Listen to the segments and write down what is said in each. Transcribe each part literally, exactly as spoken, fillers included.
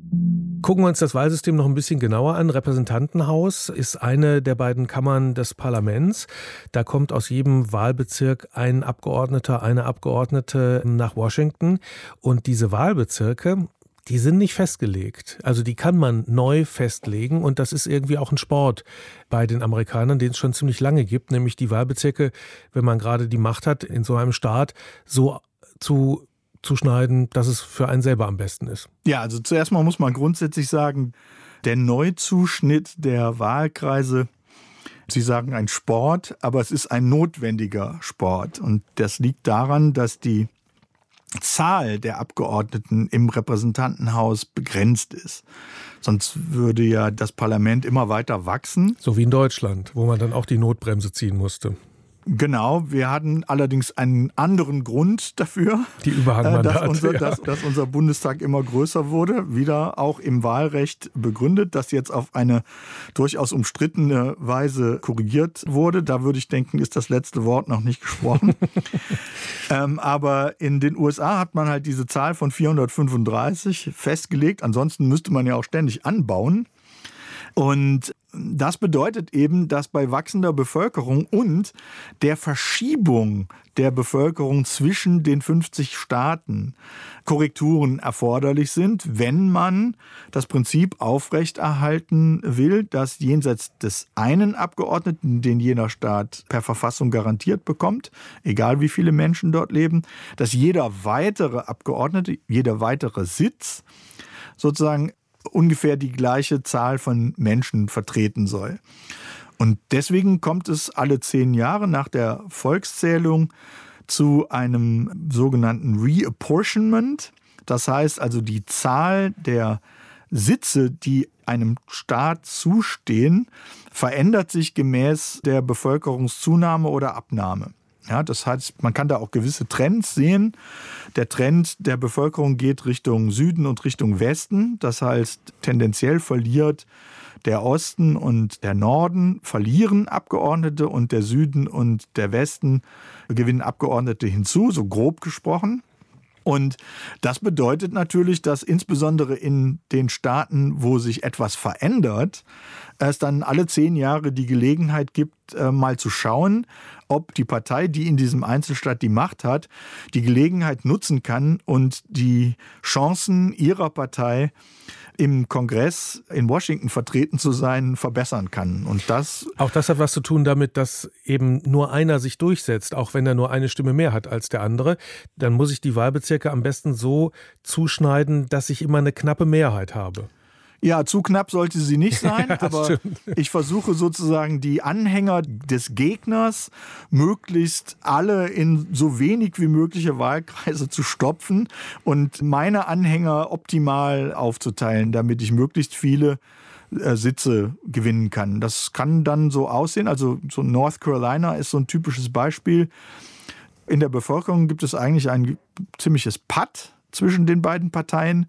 Gucken wir uns das Wahlsystem noch ein bisschen genauer an. Repräsentantenhaus ist eine der beiden Kammern des Parlaments. Da kommt aus jedem Wahlbezirk ein Abgeordneter, eine Abgeordnete nach Washington. Und diese Wahlbezirke, die sind nicht festgelegt. Also die kann man neu festlegen und das ist irgendwie auch ein Sport bei den Amerikanern, den es schon ziemlich lange gibt, nämlich die Wahlbezirke, wenn man gerade die Macht hat, in so einem Staat so zu zu schneiden, dass es für einen selber am besten ist. Ja, also zuerst mal muss man grundsätzlich sagen, der Neuzuschnitt der Wahlkreise, Sie sagen ein Sport, aber es ist ein notwendiger Sport. Und das liegt daran, dass die Zahl der Abgeordneten im Repräsentantenhaus begrenzt ist. Sonst würde ja das Parlament immer weiter wachsen. So wie in Deutschland, wo man dann auch die Notbremse ziehen musste. Genau, wir hatten allerdings einen anderen Grund dafür, die Überhangmandate, dass, unser, ja. dass, dass unser Bundestag immer größer wurde, wieder auch im Wahlrecht begründet, das jetzt auf eine durchaus umstrittene Weise korrigiert wurde. Da würde ich denken, ist das letzte Wort noch nicht gesprochen. ähm, aber in den U S A hat man halt diese Zahl von vierhundertfünfunddreißig festgelegt. Ansonsten müsste man ja auch ständig anbauen. Und das bedeutet eben, dass bei wachsender Bevölkerung und der Verschiebung der Bevölkerung zwischen den fünfzig Staaten Korrekturen erforderlich sind, wenn man das Prinzip aufrechterhalten will, dass jenseits des einen Abgeordneten, den jener Staat per Verfassung garantiert bekommt, egal wie viele Menschen dort leben, dass jeder weitere Abgeordnete, jeder weitere Sitz sozusagen ungefähr die gleiche Zahl von Menschen vertreten soll. Und deswegen kommt es alle zehn Jahre nach der Volkszählung zu einem sogenannten Reapportionment. Das heißt also, die Zahl der Sitze, die einem Staat zustehen, verändert sich gemäß der Bevölkerungszunahme oder Abnahme. Ja, das heißt, man kann da auch gewisse Trends sehen. Der Trend der Bevölkerung geht Richtung Süden und Richtung Westen. Das heißt, tendenziell verliert der Osten und der Norden verlieren Abgeordnete und der Süden und der Westen gewinnen Abgeordnete hinzu, so grob gesprochen. Und das bedeutet natürlich, dass insbesondere in den Staaten, wo sich etwas verändert, es dann alle zehn Jahre die Gelegenheit gibt, mal zu schauen, ob die Partei, die in diesem Einzelstaat die Macht hat, die Gelegenheit nutzen kann und die Chancen ihrer Partei im Kongress in Washington vertreten zu sein, verbessern kann. Und das auch das hat was zu tun damit, dass eben nur einer sich durchsetzt, auch wenn er nur eine Stimme mehr hat als der andere. Dann muss ich die Wahlbezirke am besten so zuschneiden, dass ich immer eine knappe Mehrheit habe. Ja, zu knapp sollte sie nicht sein, aber stimmt. Ich versuche sozusagen die Anhänger des Gegners möglichst alle in so wenig wie mögliche Wahlkreise zu stopfen und meine Anhänger optimal aufzuteilen, damit ich möglichst viele äh, Sitze gewinnen kann. Das kann dann so aussehen, also so North Carolina ist so ein typisches Beispiel. In der Bevölkerung gibt es eigentlich ein ziemliches Patt zwischen den beiden Parteien.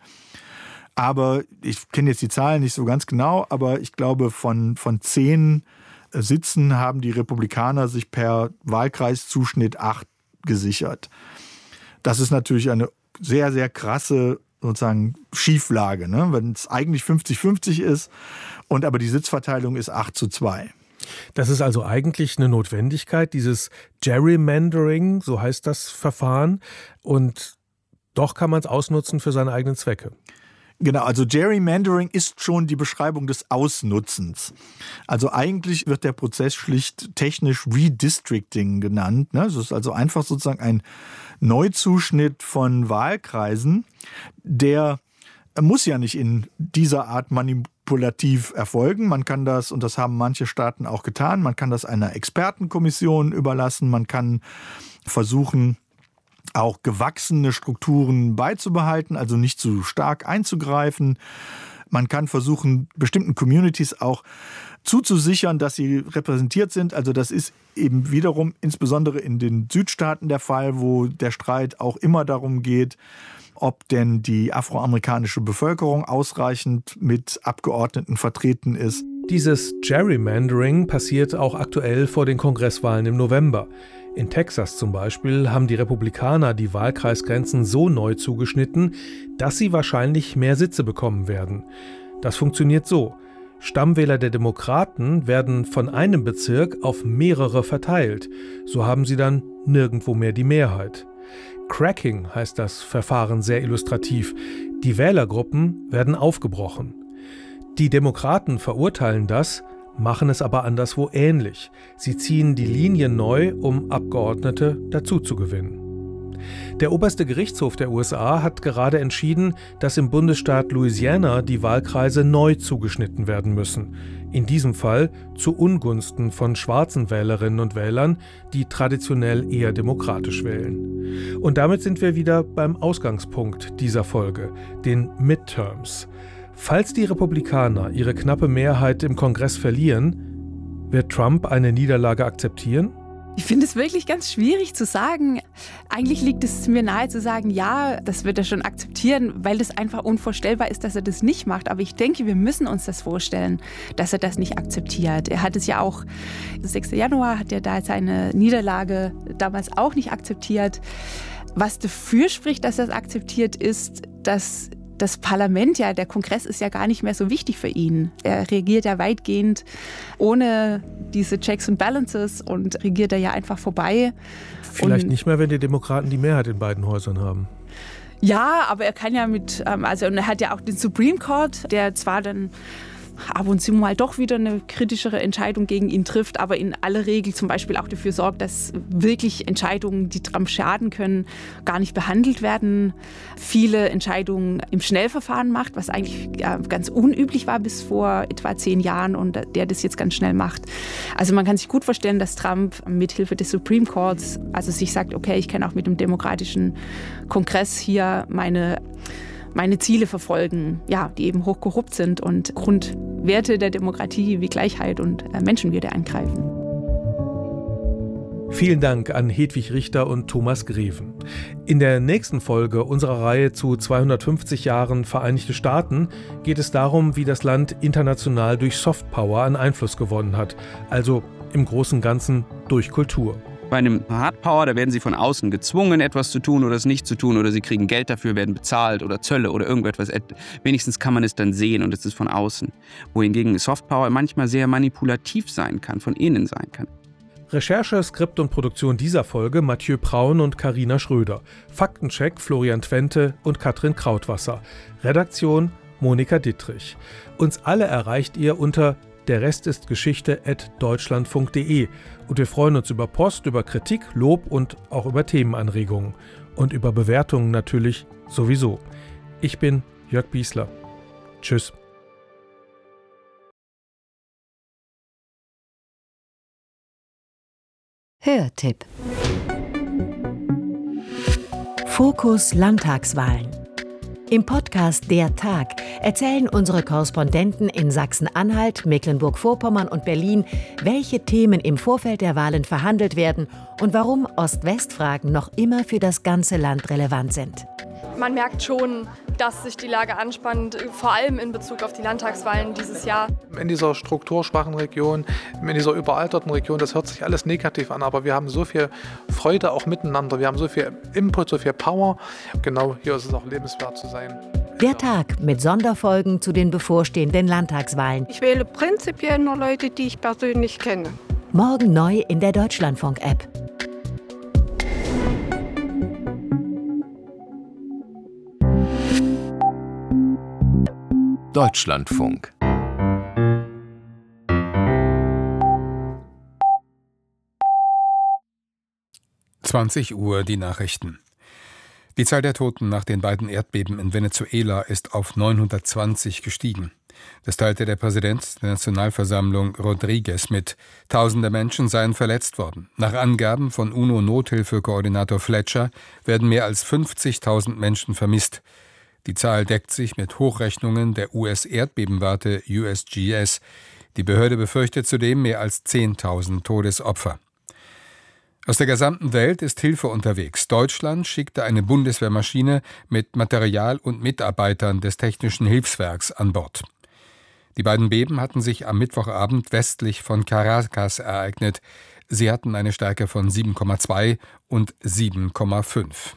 Aber ich kenne jetzt die Zahlen nicht so ganz genau, aber ich glaube, von, von zehn Sitzen haben die Republikaner sich per Wahlkreiszuschnitt acht gesichert. Das ist natürlich eine sehr, sehr krasse sozusagen Schieflage, ne? Wenn es eigentlich fünfzig fünfzig ist und aber die Sitzverteilung ist acht zu zwei. Das ist also eigentlich eine Notwendigkeit, dieses Gerrymandering, so heißt das Verfahren. Und doch kann man es ausnutzen für seine eigenen Zwecke. Genau, also Gerrymandering ist schon die Beschreibung des Ausnutzens. Also eigentlich wird der Prozess schlicht technisch Redistricting genannt. Es ist also einfach sozusagen ein Neuzuschnitt von Wahlkreisen, der muss ja nicht in dieser Art manipulativ erfolgen. Man kann das, und das haben manche Staaten auch getan, man kann das einer Expertenkommission überlassen, man kann versuchen, auch gewachsene Strukturen beizubehalten, also nicht zu stark einzugreifen. Man kann versuchen, bestimmten Communities auch zuzusichern, dass sie repräsentiert sind. Also das ist eben wiederum insbesondere in den Südstaaten der Fall, wo der Streit auch immer darum geht, ob denn die afroamerikanische Bevölkerung ausreichend mit Abgeordneten vertreten ist. Dieses Gerrymandering passiert auch aktuell vor den Kongresswahlen im November. In Texas zum Beispiel haben die Republikaner die Wahlkreisgrenzen so neu zugeschnitten, dass sie wahrscheinlich mehr Sitze bekommen werden. Das funktioniert so. Stammwähler der Demokraten werden von einem Bezirk auf mehrere verteilt. So haben sie dann nirgendwo mehr die Mehrheit. Cracking heißt das Verfahren sehr illustrativ. Die Wählergruppen werden aufgebrochen. Die Demokraten verurteilen das, machen es aber anderswo ähnlich. Sie ziehen die Linien neu, um Abgeordnete dazuzugewinnen. Der oberste Gerichtshof der U S A hat gerade entschieden, dass im Bundesstaat Louisiana die Wahlkreise neu zugeschnitten werden müssen. In diesem Fall zu Ungunsten von schwarzen Wählerinnen und Wählern, die traditionell eher demokratisch wählen. Und damit sind wir wieder beim Ausgangspunkt dieser Folge, den Midterms. Falls die Republikaner ihre knappe Mehrheit im Kongress verlieren, wird Trump eine Niederlage akzeptieren? Ich finde es wirklich ganz schwierig zu sagen. Eigentlich liegt es mir nahe zu sagen, ja, das wird er schon akzeptieren, weil es einfach unvorstellbar ist, dass er das nicht macht. Aber ich denke, wir müssen uns das vorstellen, dass er das nicht akzeptiert. Er hat es ja auch, sechster Januar hat er da seine Niederlage damals auch nicht akzeptiert. Was dafür spricht, dass er es akzeptiert, ist, dass das Parlament, ja, der Kongress ist ja gar nicht mehr so wichtig für ihn. Er regiert ja weitgehend ohne diese Checks and Balances und regiert er ja einfach vorbei. Vielleicht und nicht mehr, wenn die Demokraten die Mehrheit in beiden Häusern haben. Ja, aber er kann ja mit, also er hat ja auch den Supreme Court, der zwar dann ab und zu mal doch wieder eine kritischere Entscheidung gegen ihn trifft, aber in aller Regel zum Beispiel auch dafür sorgt, dass wirklich Entscheidungen, die Trump schaden können, gar nicht behandelt werden. Viele Entscheidungen im Schnellverfahren macht, was eigentlich ganz unüblich war bis vor etwa zehn Jahren und der das jetzt ganz schnell macht. Also man kann sich gut vorstellen, dass Trump mithilfe des Supreme Courts also sich sagt, okay, ich kann auch mit dem demokratischen Kongress hier meine meine Ziele verfolgen, ja, die eben hochkorrupt sind und Grundwerte der Demokratie wie Gleichheit und Menschenwürde angreifen. Vielen Dank an Hedwig Richter und Thomas Greven. In der nächsten Folge unserer Reihe zu zweihundertfünfzig Jahren Vereinigte Staaten geht es darum, wie das Land international durch Softpower an Einfluss gewonnen hat, also im Großen und Ganzen durch Kultur. Bei einem Hardpower, da werden sie von außen gezwungen, etwas zu tun oder es nicht zu tun oder sie kriegen Geld dafür, werden bezahlt oder Zölle oder irgendetwas. Wenigstens kann man es dann sehen und es ist von außen. Wohingegen Softpower manchmal sehr manipulativ sein kann, von innen sein kann. Recherche, Skript und Produktion dieser Folge Mathieu Braun und Carina Schröder. Faktencheck Florian Twente und Katrin Krautwasser. Redaktion Monika Dittrich. Uns alle erreicht ihr unter der Rest ist Geschichte at deutschlandfunk punkt de und wir freuen uns über Post, über Kritik, Lob und auch über Themenanregungen. Und über Bewertungen natürlich sowieso. Ich bin Jörg Biesler. Tschüss. Hörtipp. Fokus Landtagswahlen. Im Podcast Der Tag erzählen unsere Korrespondenten in Sachsen-Anhalt, Mecklenburg-Vorpommern und Berlin, welche Themen im Vorfeld der Wahlen verhandelt werden und warum Ost-West-Fragen noch immer für das ganze Land relevant sind. Man merkt schon, dass sich die Lage anspannt, vor allem in Bezug auf die Landtagswahlen dieses Jahr. In dieser strukturschwachen Region, in dieser überalterten Region, das hört sich alles negativ an, aber wir haben so viel Freude auch miteinander, wir haben so viel Input, so viel Power. Genau, hier ist es auch lebenswert zu sein. Der Tag mit Sonderfolgen zu den bevorstehenden Landtagswahlen. Ich wähle prinzipiell nur Leute, die ich persönlich kenne. Morgen neu in der Deutschlandfunk-App. Deutschlandfunk. zwanzig Uhr die Nachrichten. Die Zahl der Toten nach den beiden Erdbeben in Venezuela ist auf neunhundertzwanzig gestiegen. Das teilte der Präsident der Nationalversammlung Rodriguez mit. Tausende Menschen seien verletzt worden. Nach Angaben von UNO-Nothilfekoordinator Fletcher werden mehr als fünfzigtausend Menschen vermisst. Die Zahl deckt sich mit Hochrechnungen der U S-Erdbebenwarte U S G S. Die Behörde befürchtet zudem mehr als zehntausend Todesopfer. Aus der gesamten Welt ist Hilfe unterwegs. Deutschland schickte eine Bundeswehrmaschine mit Material und Mitarbeitern des Technischen Hilfswerks an Bord. Die beiden Beben hatten sich am Mittwochabend westlich von Caracas ereignet. Sie hatten eine Stärke von sieben Komma zwei und sieben Komma fünf.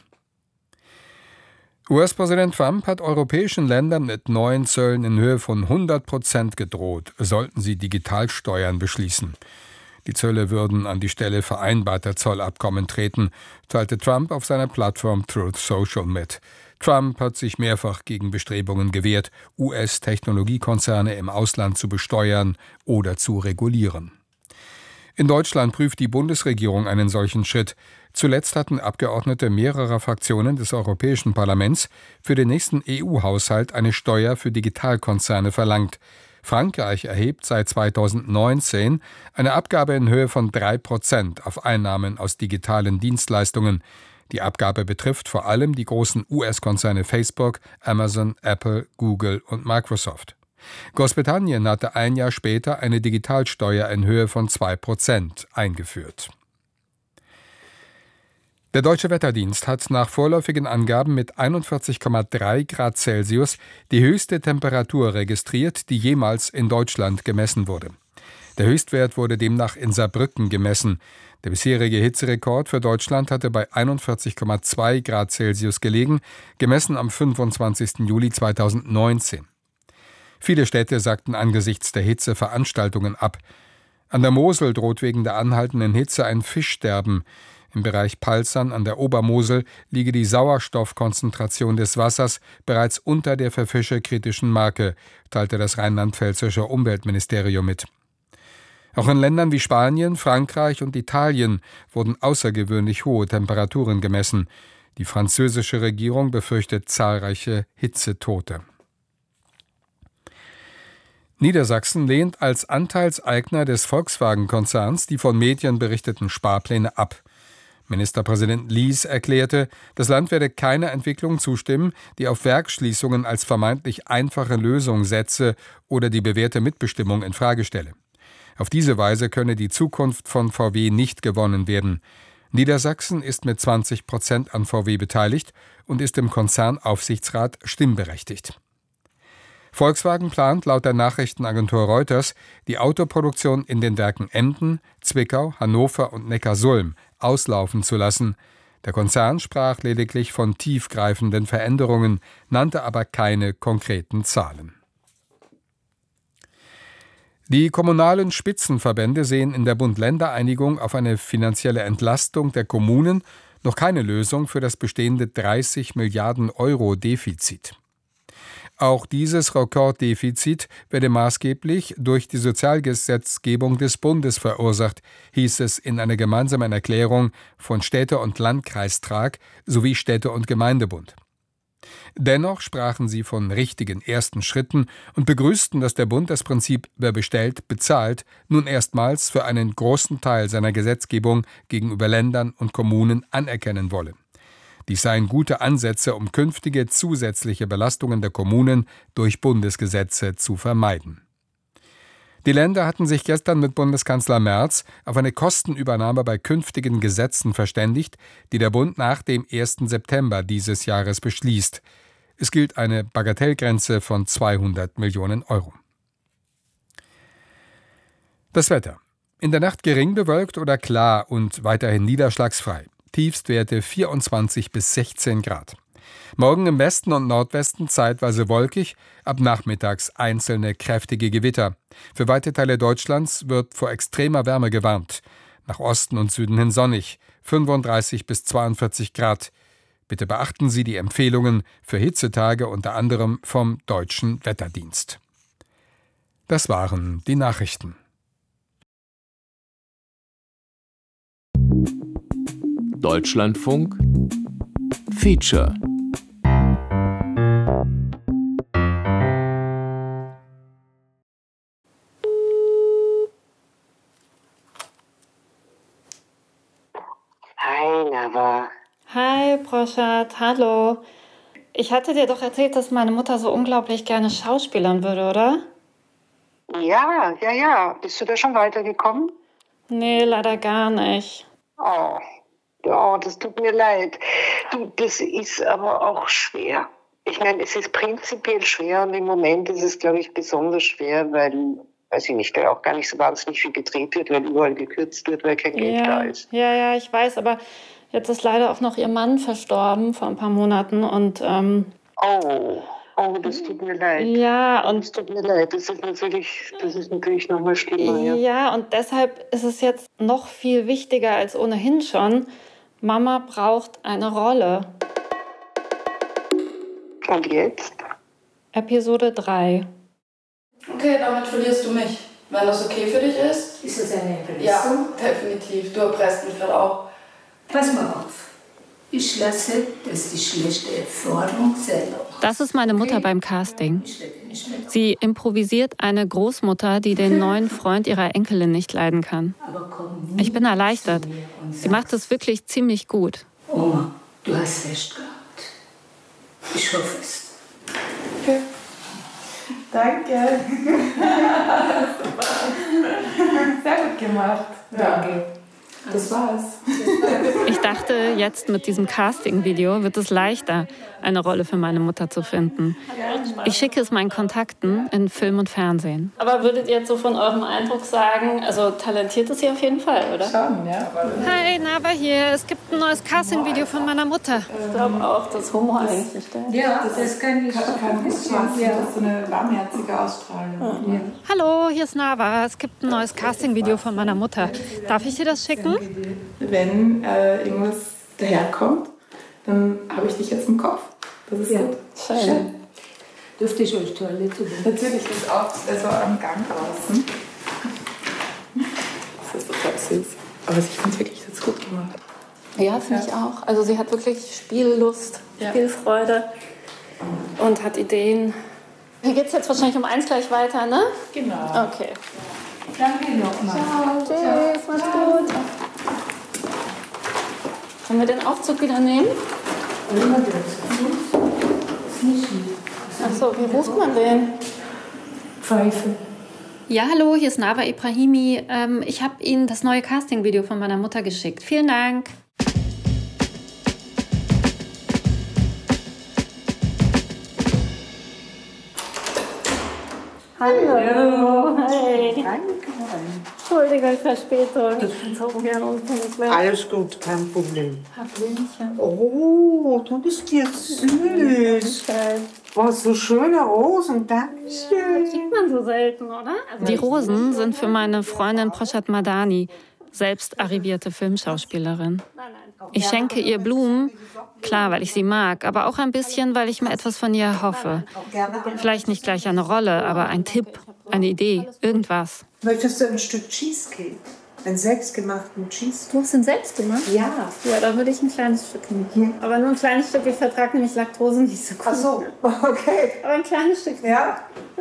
U S-Präsident Trump hat europäischen Ländern mit neuen Zöllen in Höhe von hundert Prozent gedroht, sollten sie Digitalsteuern beschließen. Die Zölle würden an die Stelle vereinbarter Zollabkommen treten, teilte Trump auf seiner Plattform Truth Social mit. Trump hat sich mehrfach gegen Bestrebungen gewehrt, U S-Technologiekonzerne im Ausland zu besteuern oder zu regulieren. In Deutschland prüft die Bundesregierung einen solchen Schritt. Zuletzt hatten Abgeordnete mehrerer Fraktionen des Europäischen Parlaments für den nächsten E U-Haushalt eine Steuer für Digitalkonzerne verlangt. Frankreich erhebt seit zweitausendneunzehn eine Abgabe in Höhe von drei Prozent auf Einnahmen aus digitalen Dienstleistungen. Die Abgabe betrifft vor allem die großen U S-Konzerne Facebook, Amazon, Apple, Google und Microsoft. Großbritannien hatte ein Jahr später eine Digitalsteuer in Höhe von zwei Prozent eingeführt. Der Deutsche Wetterdienst hat nach vorläufigen Angaben mit einundvierzig Komma drei Grad Celsius die höchste Temperatur registriert, die jemals in Deutschland gemessen wurde. Der Höchstwert wurde demnach in Saarbrücken gemessen. Der bisherige Hitzerekord für Deutschland hatte bei einundvierzig Komma zwei Grad Celsius gelegen, gemessen am fünfundzwanzigsten Juli zweitausendneunzehn. Viele Städte sagten angesichts der Hitze Veranstaltungen ab. An der Mosel droht wegen der anhaltenden Hitze ein Fischsterben. Im Bereich Palzern an der Obermosel liege die Sauerstoffkonzentration des Wassers bereits unter der für Fische kritischen Marke, teilte das rheinland-pfälzische Umweltministerium mit. Auch in Ländern wie Spanien, Frankreich und Italien wurden außergewöhnlich hohe Temperaturen gemessen. Die französische Regierung befürchtet zahlreiche Hitzetote. Niedersachsen lehnt als Anteilseigner des Volkswagen-Konzerns die von Medien berichteten Sparpläne ab. Ministerpräsident Lies erklärte, das Land werde keiner Entwicklung zustimmen, die auf Werksschließungen als vermeintlich einfache Lösung setze oder die bewährte Mitbestimmung in Frage stelle. Auf diese Weise könne die Zukunft von V W nicht gewonnen werden. Niedersachsen ist mit zwanzig Prozent an V W beteiligt und ist im Konzernaufsichtsrat stimmberechtigt. Volkswagen plant laut der Nachrichtenagentur Reuters, die Autoproduktion in den Werken Emden, Zwickau, Hannover und Neckarsulm auslaufen zu lassen. Der Konzern sprach lediglich von tiefgreifenden Veränderungen, nannte aber keine konkreten Zahlen. Die kommunalen Spitzenverbände sehen in der Bund-Länder-Einigung auf eine finanzielle Entlastung der Kommunen noch keine Lösung für das bestehende dreißig Milliarden Euro Defizit. Auch dieses Rekorddefizit werde maßgeblich durch die Sozialgesetzgebung des Bundes verursacht, hieß es in einer gemeinsamen Erklärung von Städte- und Landkreistrag sowie Städte- und Gemeindebund. Dennoch sprachen sie von richtigen ersten Schritten und begrüßten, dass der Bund das Prinzip »Wer bestellt, bezahlt« nun erstmals für einen großen Teil seiner Gesetzgebung gegenüber Ländern und Kommunen anerkennen wolle. Dies seien gute Ansätze, um künftige zusätzliche Belastungen der Kommunen durch Bundesgesetze zu vermeiden. Die Länder hatten sich gestern mit Bundeskanzler Merz auf eine Kostenübernahme bei künftigen Gesetzen verständigt, die der Bund nach dem ersten September dieses Jahres beschließt. Es gilt eine Bagatellgrenze von zweihundert Millionen Euro. Das Wetter. In der Nacht gering bewölkt oder klar und weiterhin niederschlagsfrei. Tiefstwerte vierundzwanzig bis sechzehn Grad. Morgen im Westen und Nordwesten zeitweise wolkig, ab nachmittags einzelne kräftige Gewitter. Für weite Teile Deutschlands wird vor extremer Wärme gewarnt. Nach Osten und Süden hin sonnig, fünfunddreißig bis zweiundvierzig Grad. Bitte beachten Sie die Empfehlungen für Hitzetage unter anderem vom Deutschen Wetterdienst. Das waren die Nachrichten. Deutschlandfunk Feature. Hi, Nava. Hi, Proschat, hallo. Ich hatte dir doch erzählt, dass meine Mutter so unglaublich gerne schauspielern würde, oder? Ja, ja, ja. Bist du da schon weitergekommen? Nee, leider gar nicht. Oh, oh, das tut mir leid. Du, das ist aber auch schwer. Ich meine, es ist prinzipiell schwer und im Moment ist es, glaube ich, besonders schwer, weil weiß ich nicht, da auch gar nicht so wahnsinnig viel gedreht wird, weil überall gekürzt wird, weil kein Geld ja, da ist. Ja, ja, ich weiß, aber jetzt ist leider auch noch ihr Mann verstorben vor ein paar Monaten und ähm, oh, oh, das tut mir leid. Ja, und das tut mir leid. Das ist natürlich, das ist natürlich noch mal schlimmer. Ja. ja, und deshalb ist es jetzt noch viel wichtiger als ohnehin schon. Mama braucht eine Rolle. Und jetzt? Episode drei. Okay, damit verlierst du mich. Wenn das okay für dich ist. Ist das eine Erpressung? Ja, definitiv. Du erpresst mich gerade auch. Pass mal auf. Ich lasse, dass die schlechte Erfahrung selber. Das ist meine Mutter beim Casting. Sie improvisiert eine Großmutter, die den neuen Freund ihrer Enkelin nicht leiden kann. Ich bin erleichtert. Sie macht es wirklich ziemlich gut. Oma, du hast recht gehabt. Ich hoffe es. Okay. Danke. Sehr gut gemacht. Danke. Das war's. Ich dachte, jetzt mit diesem Casting-Video wird es leichter, eine Rolle für meine Mutter zu finden. Ich schicke es meinen Kontakten in Film und Fernsehen. Aber würdet ihr jetzt so von eurem Eindruck sagen, also talentiert ist sie auf jeden Fall, oder? Schon, ja. Hi, Nava hier. Es gibt ein neues Casting-Video von meiner Mutter. Ich glaube auch, dass Humor eigentlich stellt. Ja, das, das kann ich. Kann, kann ich ja. Das ist so eine warmherzige Ausstrahlung. Ja. Hallo, hier ist Nava. Es gibt ein neues Casting-Video von meiner Mutter. Darf ich dir das schicken? Wenn äh, irgendwas daherkommt, dann habe ich dich jetzt im Kopf. Das ist ja gut. Schön. Schön. Dürfte ich euch Toilette benutzen? Natürlich, das ist auch also am Gang draußen. Das ist total süß. Aber ich finde es wirklich jetzt gut gemacht. Ja, finde ja. ich auch. Also sie hat wirklich Spiellust, ja. Spielfreude und hat Ideen. Hier geht es jetzt wahrscheinlich um eins gleich weiter, ne? Genau. Okay. Danke nochmal. Ciao, tschüss, mach's gut. Können wir den Aufzug wieder nehmen? Achso, wie ruft man den? Pfeife. Ja, hallo, hier ist Nava Ibrahimi. Ähm, ich habe Ihnen das neue Casting-Video von meiner Mutter geschickt. Vielen Dank. Hallo. Hi. Entschuldige Verspätung. Ich bin so gerne unpünktlich. Alles gut, kein Problem. Blümchen. Oh, du bist ja süß. Was so schöne Rosen, danke schön. Ja, kriegt man so selten, oder? Also die Rosen sind für meine Freundin Proshat Madani, selbst arrivierte Filmschauspielerin. Ich schenke ihr Blumen, klar, weil ich sie mag, aber auch ein bisschen, weil ich mir etwas von ihr hoffe. Vielleicht nicht gleich eine Rolle, aber ein Tipp, eine Idee, irgendwas. Möchtest du ein Stück Cheesecake? Einen selbstgemachten Cheesecake? Du hast ihn selbst gemacht? Ja. Ja, da würde ich ein kleines Stück nehmen. Aber nur ein kleines Stück, ich vertrage nämlich Laktose nicht so gut. Ach so, okay. Aber ein kleines Stück. Ja.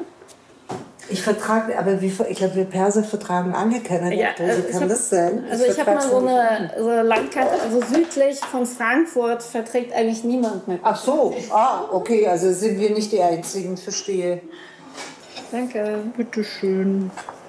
Ich vertrage, aber wie, ich glaube, wir Perser vertragen alle keine Laktose. Ja, Kann hab, das sein? Also ich, ich habe mal so eine, so eine Landkarte, also südlich von Frankfurt verträgt eigentlich niemand mit. Ach so, ah, okay, also sind wir nicht die Einzigen, verstehe. Danke. Bitteschön.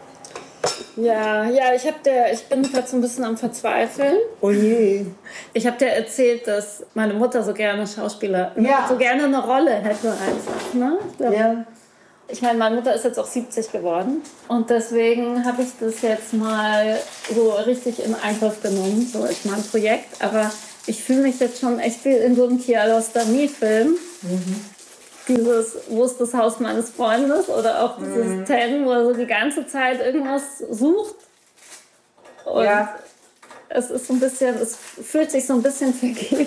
Ja, ja, ich, hab der, ich bin gerade so ein bisschen am Verzweifeln. Oh je. Ich habe dir erzählt, dass meine Mutter so gerne Schauspieler, ja. so gerne eine Rolle hätte einfach. Ne? Ich glaub, ja. Ich meine, meine Mutter ist jetzt auch siebzig geworden und deswegen habe ich das jetzt mal so richtig in Angriff genommen, so als mein Projekt. Aber ich fühle mich jetzt schon echt wie in so einem Kiarostami-Film. Mhm. Dieses, wo ist das Haus meines Freundes? Oder auch dieses mhm. Ten, wo er so die ganze Zeit irgendwas sucht. Und ja. es ist so ein bisschen, es fühlt sich so ein bisschen vergeben.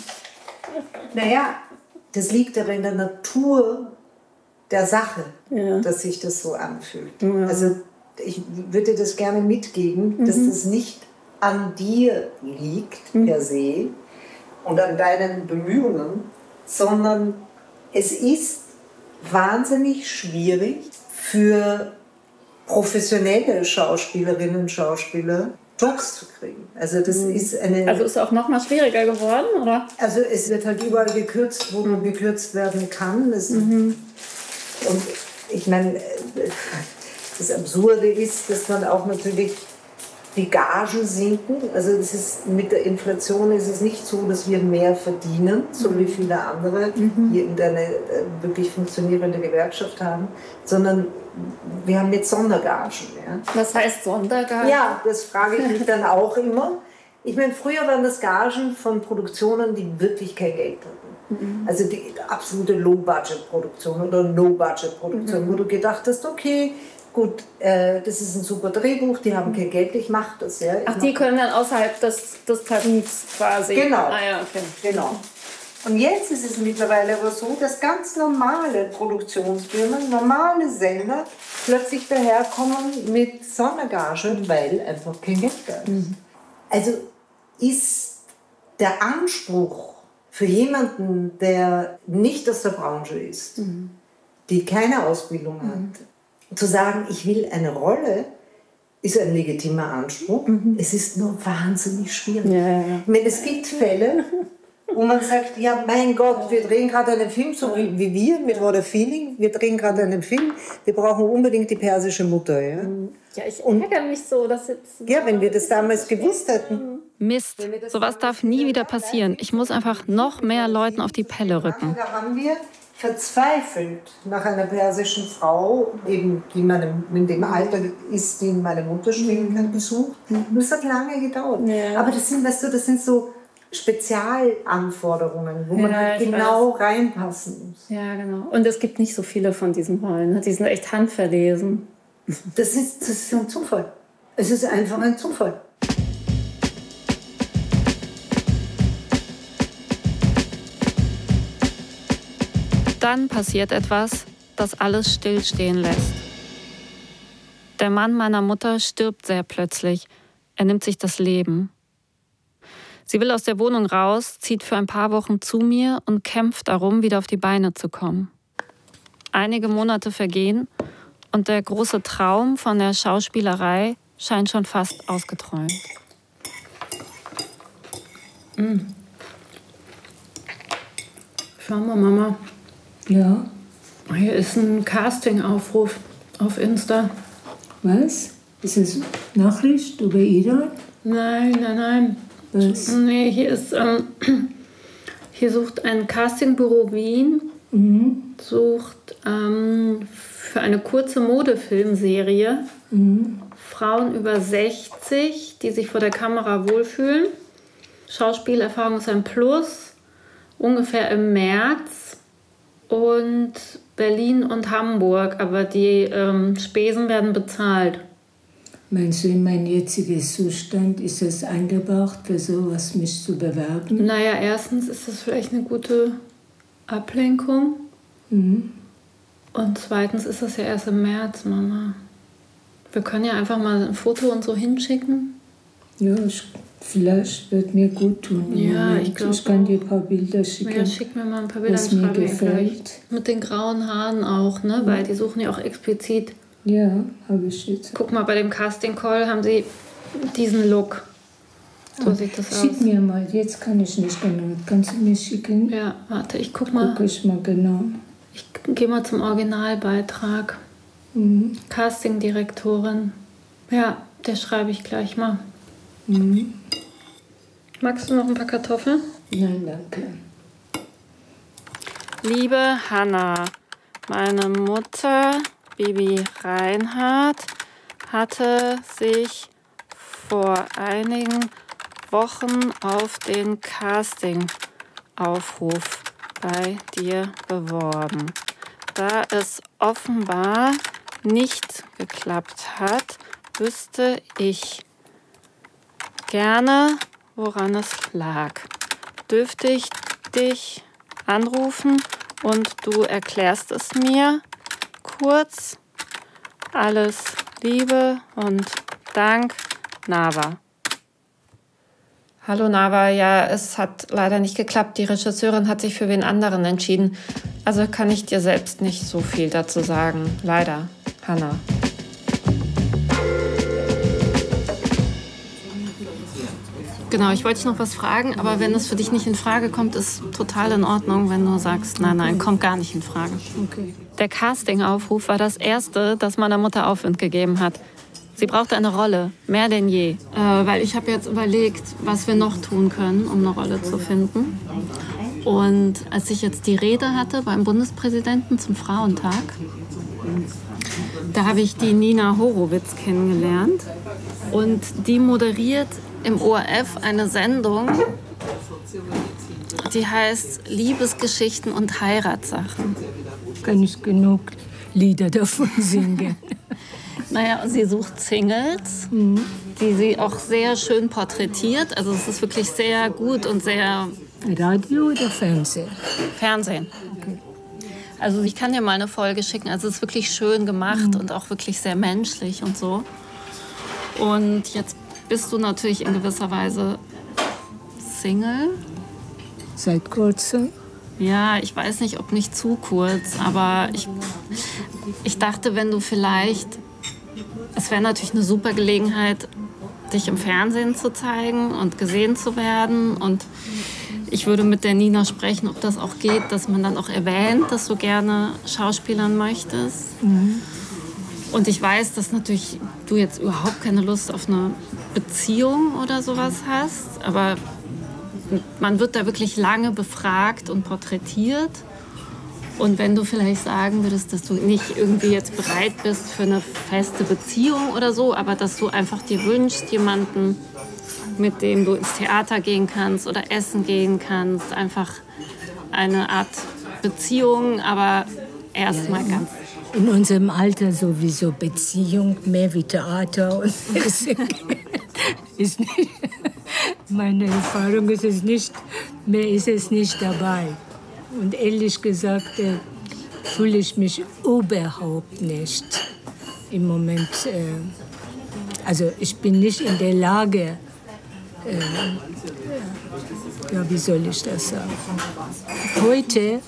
Naja, das liegt aber in der Natur der Sache, ja. dass sich das so anfühlt. Ja. Also ich würde das gerne mitgeben, mhm. dass das nicht an dir liegt mhm. per se und an deinen Bemühungen, sondern es ist wahnsinnig schwierig für professionelle Schauspielerinnen und Schauspieler Jobs zu kriegen. Also das mhm. ist eine. Also ist es auch noch mal schwieriger geworden, oder? Also es wird halt überall gekürzt, wo mhm. gekürzt werden kann. Das, mhm. Und ich meine, das Absurde ist, dass man auch natürlich die Gagen sinken. Also es ist, mit der Inflation ist es nicht so, dass wir mehr verdienen, so wie viele andere mhm. hier in eine wirklich funktionierende Gewerkschaft haben, sondern wir haben jetzt Sondergagen. Ja. Was heißt Sondergagen? Ja, das frage ich mich dann auch immer. Ich meine, früher waren das Gagen von Produktionen, die wirklich kein Geld hatten. Mhm. Also die absolute Low-Budget-Produktion oder No-Budget-Produktion, mhm. wo du gedacht hast, okay, gut, äh, das ist ein super Drehbuch, die haben kein Geld, ich mache das. Ja. Ach, die können dann außerhalb des, des Tarifs quasi. Genau. Ah, ja, okay. Genau. Und jetzt ist es mittlerweile aber so, dass ganz normale Produktionsfirmen, normale Sender plötzlich daherkommen mit Sondergagen, weil einfach kein Geld da ist. Mhm. Also ist der Anspruch für jemanden, der nicht aus der Branche ist, mhm. die keine Ausbildung mhm. hat, zu sagen, ich will eine Rolle, ist ein legitimer Anspruch. Mhm. Es ist nur wahnsinnig schwierig. Ja, ja. Ich meine, es gibt Fälle, wo man sagt, ja mein Gott, wir drehen gerade einen Film, so wie, wie wir mit What a Feeling, wir drehen gerade einen Film, wir brauchen unbedingt die persische Mutter. Ja, ja ich ärgere mich so, dass jetzt... Ja, wenn wir das damals gewusst hätten. Mist, sowas darf nie wieder passieren. Ich muss einfach noch mehr Leuten auf die Pelle rücken. Da haben wir verzweifelt nach einer persischen Frau, eben, die meine, in dem Alter ist, die meine Mutter spielen kann, gesucht. Das hat lange gedauert. Ja. Aber das sind, weißt du, das sind so Spezialanforderungen, wo man ja, halt genau weiß. reinpassen muss. Ja, genau. Und es gibt nicht so viele von diesen Rollen. Die sind echt handverlesen. Das ist, das ist ein Zufall. Es ist einfach ein Zufall. Dann passiert etwas, das alles stillstehen lässt. Der Mann meiner Mutter stirbt sehr plötzlich. Er nimmt sich das Leben. Sie will aus der Wohnung raus, zieht für ein paar Wochen zu mir und kämpft darum, wieder auf die Beine zu kommen. Einige Monate vergehen und der große Traum von der Schauspielerei scheint schon fast ausgeträumt. Mhm. Schau mal, Mama. Ja? Hier ist ein Casting-Aufruf auf Insta. Was? Ist es Nachricht über Ida? Nein, nein, nein. Was? Nee, hier ist, ähm, hier sucht ein Castingbüro Wien, Mhm. sucht ähm, für eine kurze Modefilmserie Mhm. Frauen über sechzig, die sich vor der Kamera wohlfühlen. Schauspielerfahrung ist ein Plus, ungefähr im März. Und Berlin und Hamburg, aber die ähm, Spesen werden bezahlt. Meinst du, in mein jetziges Zustand ist es angebracht, für sowas mich zu bewerben? Naja, erstens ist das vielleicht eine gute Ablenkung. Mhm. Und zweitens ist das ja erst im März, Mama. Wir können ja einfach mal ein Foto und so hinschicken. Ja, ich, vielleicht wird mir gut tun. Ja, Moment. ich glaube. Ich kann dir ein paar Bilder schicken. Ja, schick mir mal ein paar Bilder. Was mir schreibe ich gefällt. gleich. Mit den grauen Haaren auch, ne? Mhm. Weil die suchen ja auch explizit. Ja, habe ich jetzt. Guck mal, bei dem Casting-Call haben sie diesen Look. So Ah, sieht das Schick aus. mir mal, jetzt kann ich nicht genau. Kannst du mir schicken? Ja, warte, ich guck mal. Guck ich mal genau. Ich gehe mal zum Originalbeitrag. Mhm. Castingdirektorin. Ja, der schreibe ich gleich mal. Mhm. Magst du noch ein paar Kartoffeln? Nein, danke. Liebe Hanna, meine Mutter, Bibi Reinhardt, hatte sich vor einigen Wochen auf den Casting-Aufruf bei dir beworben. Da es offenbar nicht geklappt hat, wüsste ich gerne, woran es lag. Dürfte ich dich anrufen und du erklärst es mir kurz? Alles Liebe und Dank, Nava. Hallo Nava, ja, es hat leider nicht geklappt. Die Regisseurin hat sich für wen anderen entschieden. Also kann ich dir selbst nicht so viel dazu sagen. Leider, Hanna. Genau, ich wollte dich noch was fragen, aber wenn es für dich nicht in Frage kommt, ist total in Ordnung, wenn du sagst, nein, nein, kommt gar nicht in Frage. Okay. Der Casting-Aufruf war das erste, das meiner Mutter Aufwind gegeben hat. Sie brauchte eine Rolle, mehr denn je. Äh, weil ich habe jetzt überlegt, was wir noch tun können, um eine Rolle zu finden. Und als ich jetzt die Rede hatte beim Bundespräsidenten zum Frauentag, da habe ich die Nina Horowitz kennengelernt. Und die moderiert im O R F eine Sendung, die heißt Liebesgeschichten und Heiratssachen. Kann ich genug Lieder davon singen. Naja, sie sucht Singles, mhm. die sie auch sehr schön porträtiert. Also es ist wirklich sehr gut und sehr... Radio oder Fernsehen? Fernsehen. Okay. Also ich kann dir mal eine Folge schicken. Also es ist wirklich schön gemacht mhm. und auch wirklich sehr menschlich und so. Und jetzt bist du natürlich in gewisser Weise Single. Seit kurzem? Ja, ich weiß nicht, ob nicht zu kurz, aber ich, ich dachte, wenn du vielleicht, es wäre natürlich eine super Gelegenheit, dich im Fernsehen zu zeigen und gesehen zu werden. Und ich würde mit der Nina sprechen, ob das auch geht, dass man dann auch erwähnt, dass du gerne schauspielern möchtest. Mhm. Und ich weiß, dass natürlich du jetzt überhaupt keine Lust auf eine Beziehung oder sowas hast, aber man wird da wirklich lange befragt und porträtiert. Und wenn du vielleicht sagen würdest, dass du nicht irgendwie jetzt bereit bist für eine feste Beziehung oder so, aber dass du einfach dir wünschst, jemanden, mit dem du ins Theater gehen kannst oder essen gehen kannst, einfach eine Art Beziehung, aber erstmal ganz. In unserem Alter sowieso Beziehung, mehr wie Theater und Essen ist nicht. Meine Erfahrung ist es nicht, mehr ist es nicht dabei. Und ehrlich gesagt äh, fühle ich mich überhaupt nicht im Moment. Äh, also ich bin nicht in der Lage, äh, ja, wie soll ich das sagen? Heute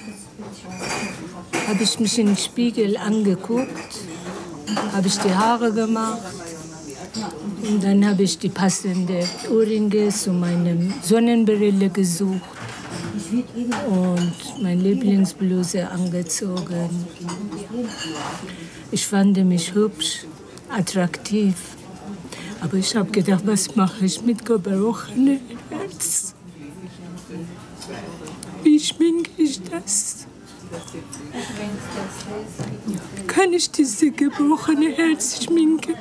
habe ich mich in den Spiegel angeguckt, habe ich die Haare gemacht. Und dann habe ich die passende Ohrringe zu meiner Sonnenbrille gesucht und meine Lieblingsbluse angezogen. Ich fand mich hübsch, attraktiv. Aber ich habe gedacht, was mache ich mit gebrochenem Herz? Wie schminke ich das? Kann ich diese gebrochene Herz schminken?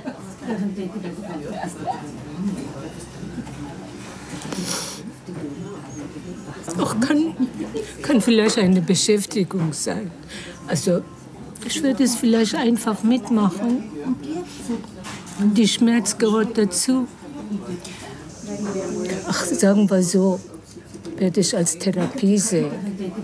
Auch kann, kann vielleicht eine Beschäftigung sein. Also ich würde es vielleicht einfach mitmachen. Die Schmerz gehört dazu. Ach, sagen wir so, werde ich als Therapie sehen.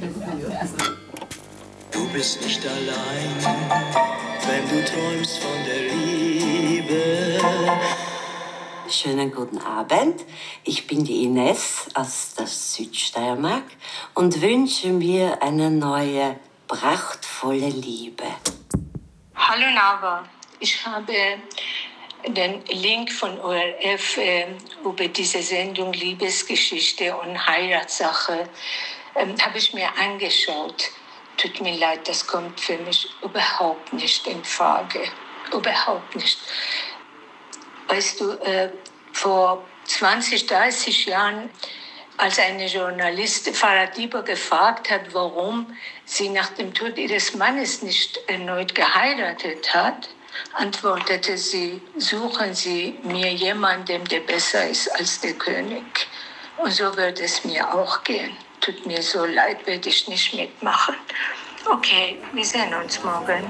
Du bist nicht allein, wenn du träumst von der Liebe. Schönen guten Abend. Ich bin die Ines aus der Südsteiermark und wünsche mir eine neue, prachtvolle Liebe. Hallo Nava, ich habe den Link von O R F äh, über diese Sendung Liebesgeschichte und Heiratssache äh, habe ich mir angeschaut. Tut mir leid, das kommt für mich überhaupt nicht in Frage. Überhaupt nicht. Weißt du, äh, vor zwanzig, dreißig Jahren, als eine Journalistin Farah Diba gefragt hat, warum sie nach dem Tod ihres Mannes nicht erneut geheiratet hat, antwortete sie, suchen Sie mir jemanden, der besser ist als der König. Und so wird es mir auch gehen. Tut mir so leid, werde ich nicht mitmachen. Okay, wir sehen uns morgen.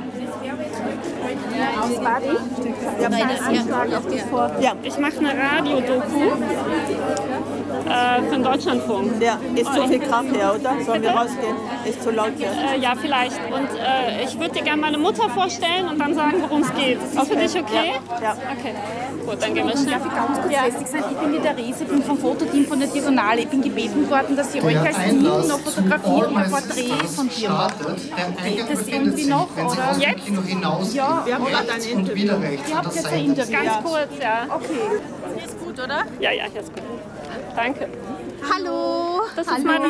Ja, ich mache eine Radiodoku äh, für den Deutschlandfunk. Ja, ist zu viel Krach her, oder? Sollen wir rausgehen? Ist zu laut hier. Äh, ja, vielleicht. Und äh, ich würde dir gerne meine Mutter vorstellen und dann sagen, worum es geht. Ist das okay. Für dich okay? Ja. ja. Okay. Gut, dann gehen wir schnell. Darf ich ganz kurz ja. festig sein? Ich bin die Therese, ich bin vom Fototeam von der Diagonale. Ich bin gebeten worden, dass ich euch als Team noch fotografiere und ein Porträt von dir mache. Geht das irgendwie noch? Oder? Jetzt? Ja, wir haben gerade ein Interview. Ihr habt jetzt ein Interview. Ganz ja. kurz, ja. Okay. Hier ist gut, oder? Ja, ja, hier ist gut. Danke. Hallo. Das Hallo. ist meine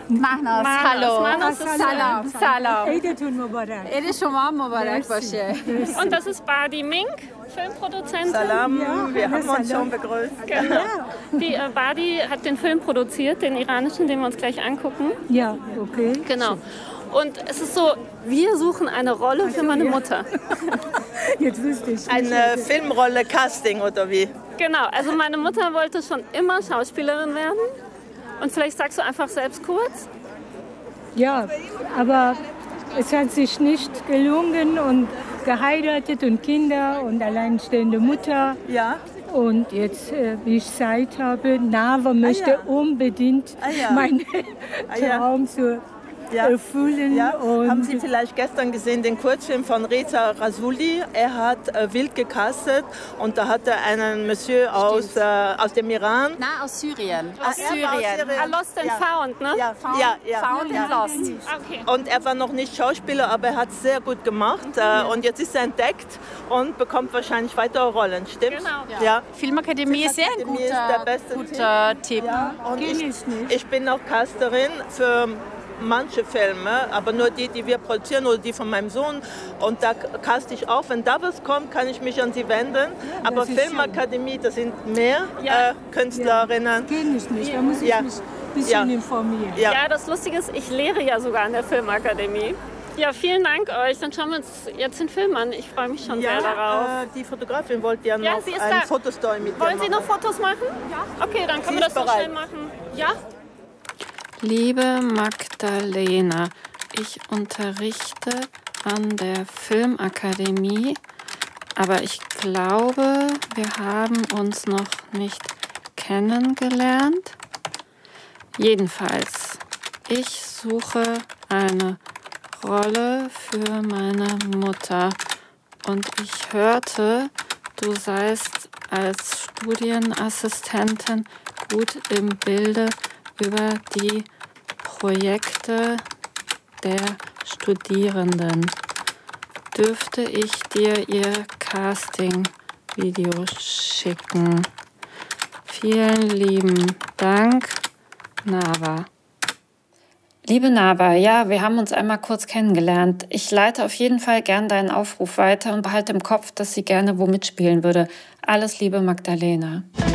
مهناز Hallo. سلام سلام عیدتون مبارک. عید شما مبارک باشه. Und das ist Badi Mink, Filmproduzentin. Salam, ja, wir haben uns schon begrüßt. Genau. Die äh, Badi hat den Film produziert, den iranischen, den wir uns gleich angucken. Ja, okay. Genau. Und es ist so, wir suchen eine Rolle für meine Mutter. Jetzt wüsste ich. Eine Filmrolle Casting oder wie? Genau, also meine Mutter wollte schon immer Schauspielerin werden. Und vielleicht sagst du einfach selbst kurz. Ja, aber es hat sich nicht gelungen und geheiratet und Kinder und alleinstehende Mutter. Ja. Und jetzt, wie ich Zeit habe, Nava möchte ah, ja. unbedingt ah, ja. meinen ah, ja. Traum zu Ja. erfüllen. Ja. Und haben Sie vielleicht gestern gesehen den Kurzfilm von Reza Rasouli? Er hat äh, wild gecastet und da hat er einen Monsieur aus, äh, aus dem Iran. Na, aus Syrien. Aus Syrien. Aus Syrien. Ah, Lost and ja. Found, ne? Ja, Found, ja, ja. Found ja. and Lost. Okay. Und er war noch nicht Schauspieler, aber er hat es sehr gut gemacht. Äh, und jetzt ist er entdeckt und bekommt wahrscheinlich weitere Rollen, stimmt? Genau. Ja. Ja. Filmakademie ist sehr ein guter, ist der beste guter Tipp. Ja. Und ich, ich bin auch Casterin für manche Filme, aber nur die, die wir produzieren oder die von meinem Sohn. Und da caste ich auch. Wenn da was kommt, kann ich mich an sie wenden. Ja, aber Filmakademie, das sind mehr ja. äh, Künstlerinnen. Ja. Kenn ich nicht, da muss ich ja. mich ein bisschen ja. informieren. Ja. ja, das Lustige ist, ich lehre ja sogar an der Filmakademie. Ja, vielen Dank euch. Dann schauen wir uns jetzt den Film an. Ich freue mich schon ja, sehr darauf. Äh, die Fotografin wollte ja noch ja, sie ist eine da. Fotostory mit Wollen Sie machen. noch Fotos machen? Ja. Okay, dann können sie wir das so bereit. schnell machen. Ja? Liebe Magdalena, ich unterrichte an der Filmakademie, aber ich glaube, wir haben uns noch nicht kennengelernt. Jedenfalls, ich suche eine Rolle für meine Mutter und ich hörte, du seist als Studienassistentin gut im Bilde über die Projekte der Studierenden. Dürfte ich dir ihr Casting-Video schicken? Vielen lieben Dank, Nava. Liebe Nava, ja, wir haben uns einmal kurz kennengelernt. Ich leite auf jeden Fall gern deinen Aufruf weiter und behalte im Kopf, dass sie gerne wo mitspielen würde. Alles Liebe, Magdalena.